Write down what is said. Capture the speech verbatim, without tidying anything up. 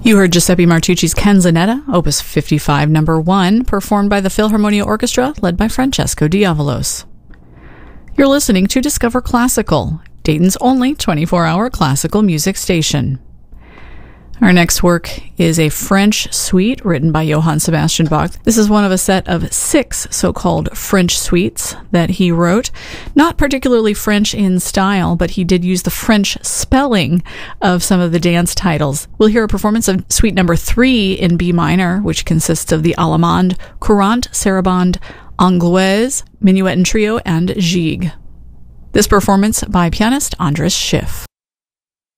You heard Giuseppe Martucci's Canzonetta, Opus fifty-five, number one, performed by the Philharmonia Orchestra, led by Francesco Diavalos. You're listening to Discover Classical, Dayton's only twenty-four hour classical music station. Our next work is a French suite written by Johann Sebastian Bach. This is one of a set of six so-called French suites that he wrote. Not particularly French in style, but he did use the French spelling of some of the dance titles. We'll hear a performance of suite number three in B minor, which consists of the Allemande, Courante, Sarabande, Anglaise, Minuet and Trio, and Gigue. This performance by pianist Andras Schiff.